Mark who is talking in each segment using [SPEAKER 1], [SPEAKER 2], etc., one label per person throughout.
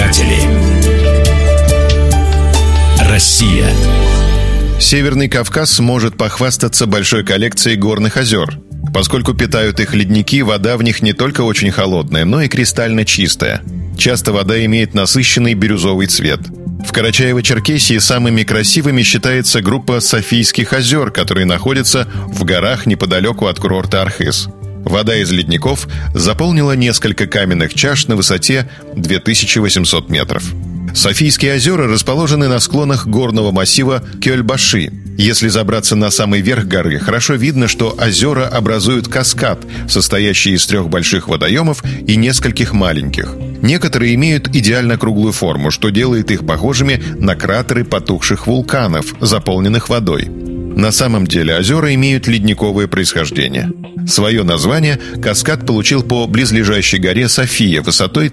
[SPEAKER 1] Искатели. Россия.
[SPEAKER 2] Северный Кавказ может похвастаться большой коллекцией горных озер. Поскольку питают их ледники, вода в них не только очень холодная, но и кристально чистая. Часто вода имеет насыщенный бирюзовый цвет. В Карачаево-Черкесии самыми красивыми считается группа Софийских озер, которые находятся в горах неподалеку от курорта Архыз. Вода из ледников заполнила несколько каменных чаш на высоте 2800 метров. Софийские озера расположены на склонах горного массива Кёльбаши. Если забраться на самый верх горы, хорошо видно, что озера образуют каскад, состоящий из 3 больших водоемов и нескольких маленьких. Некоторые имеют идеально круглую форму, что делает их похожими на кратеры потухших вулканов, заполненных водой. На самом деле озера имеют ледниковое происхождение. Свое название каскад получил по близлежащей горе София высотой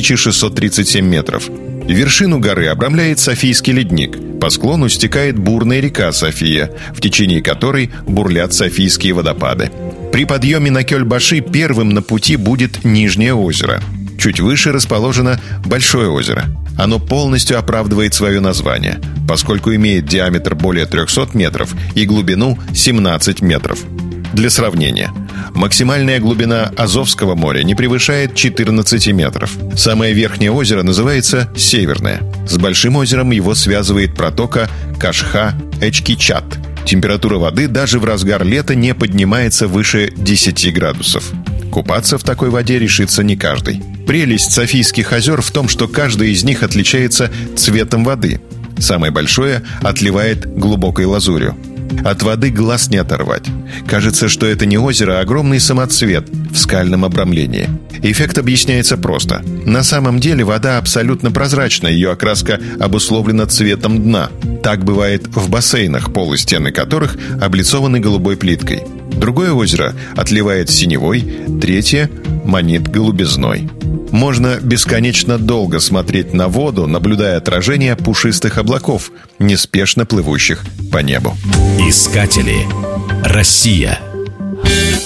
[SPEAKER 2] 3637 метров. Вершину горы обрамляет Софийский ледник. По склону стекает бурная река София, в течение которой бурлят Софийские водопады. При подъеме на Кёльбаши первым на пути будет Нижнее озеро. Чуть выше расположено Большое озеро. Оно полностью оправдывает свое название, поскольку имеет диаметр более 300 метров и глубину 17 метров. Для сравнения, максимальная глубина Азовского моря не превышает 14 метров. Самое верхнее озеро называется Северное. С Большим озером его связывает протока Кашха-Эчкичат. Температура воды даже в разгар лета не поднимается выше 10 градусов. Купаться в такой воде решится не каждый. Прелесть Софийских озер в том, что каждая из них отличается цветом воды. Самое большое отливает глубокой лазурью. От воды глаз не оторвать. Кажется, что это не озеро, а огромный самоцвет в скальном обрамлении. Эффект объясняется просто. На самом деле вода абсолютно прозрачна, ее окраска обусловлена цветом дна. Так бывает в бассейнах, полы стены которых облицованы голубой плиткой. Другое озеро отливает синевой, третье манит голубизной. Можно бесконечно долго смотреть на воду, наблюдая отражение пушистых облаков, неспешно плывущих по небу.
[SPEAKER 1] Искатели. Россия.